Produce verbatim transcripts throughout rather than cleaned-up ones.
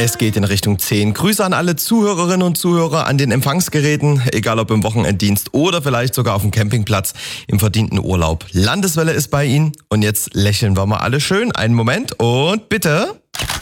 Es geht in Richtung zehn. Grüße an alle Zuhörerinnen und Zuhörer an den Empfangsgeräten, egal ob im Wochenenddienst oder vielleicht sogar auf dem Campingplatz im verdienten Urlaub. Landeswelle ist bei Ihnen und jetzt lächeln wir mal alle schön. Einen Moment und bitte...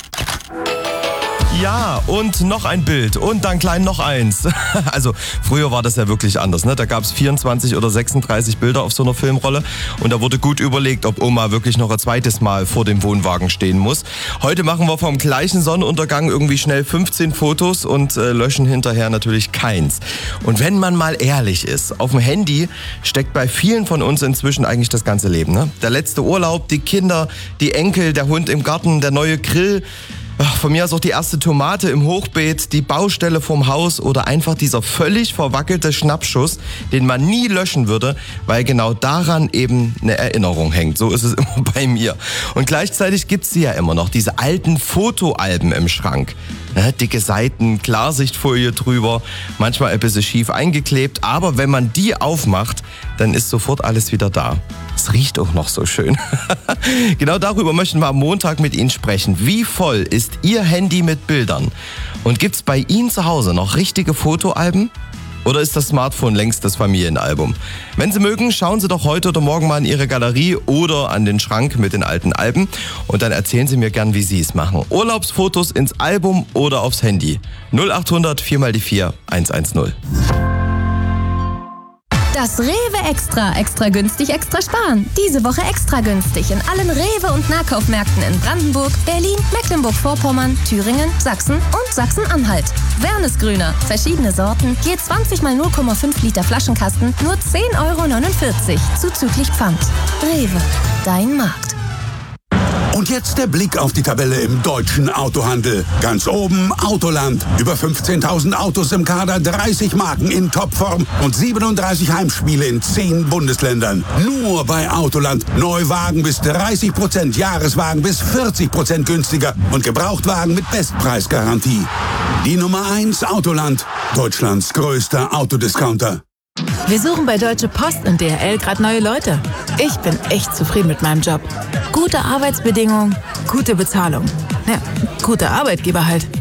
Ja, und noch ein Bild und dann klein noch eins. Also früher war das ja wirklich anders, ne? Da gab es vierundzwanzig oder sechsunddreißig Bilder auf so einer Filmrolle und da wurde gut überlegt, ob Oma wirklich noch ein zweites Mal vor dem Wohnwagen stehen muss. Heute machen wir vom gleichen Sonnenuntergang irgendwie schnell fünfzehn Fotos und äh, löschen hinterher natürlich keins. Und wenn man mal ehrlich ist, auf dem Handy steckt bei vielen von uns inzwischen eigentlich das ganze Leben, ne? Der letzte Urlaub, die Kinder, die Enkel, der Hund im Garten, der neue Grill. Ach, von mir aus auch die erste Tomate im Hochbeet, die Baustelle vorm Haus oder einfach dieser völlig verwackelte Schnappschuss, den man nie löschen würde, weil genau daran eben eine Erinnerung hängt. So ist es immer bei mir. Und gleichzeitig gibt's sie ja immer noch, diese alten Fotoalben im Schrank. Ne, dicke Seiten, Klarsichtfolie drüber, manchmal ein bisschen schief eingeklebt, aber wenn man die aufmacht, dann ist sofort alles wieder da. Es riecht auch noch so schön. Genau darüber möchten wir am Montag mit Ihnen sprechen. Wie voll ist Ihr Handy mit Bildern? Und gibt's bei Ihnen zu Hause noch richtige Fotoalben? Oder ist das Smartphone längst das Familienalbum? Wenn Sie mögen, schauen Sie doch heute oder morgen mal in Ihre Galerie oder an den Schrank mit den alten Alben und dann erzählen Sie mir gern, wie Sie es machen. Urlaubsfotos ins Album oder aufs Handy. null acht hundert vier mal die vier eins eins null. Das Rewe Extra. Extra günstig, extra sparen. Diese Woche extra günstig in allen Rewe- und Nahkaufmärkten in Brandenburg, Berlin, Mecklenburg-Vorpommern, Thüringen, Sachsen und Sachsen-Anhalt. Wernesgrüner. Verschiedene Sorten. Je zwanzig mal null Komma fünf Liter Flaschenkasten. Nur zehn Euro neunundvierzig. Zuzüglich Pfand. Rewe. Dein Markt. Und jetzt der Blick auf die Tabelle im deutschen Autohandel. Ganz oben Autoland. Über fünfzehntausend Autos im Kader, dreißig Marken in Topform und siebenunddreißig Heimspiele in zehn Bundesländern. Nur bei Autoland. Neuwagen bis dreißig Prozent, Jahreswagen bis vierzig Prozent günstiger und Gebrauchtwagen mit Bestpreisgarantie. Die Nummer eins Autoland. Deutschlands größter Autodiscounter. Wir suchen bei Deutsche Post und D H L gerade neue Leute. Ich bin echt zufrieden mit meinem Job. Gute Arbeitsbedingungen, gute Bezahlung. Ja, guter Arbeitgeber halt.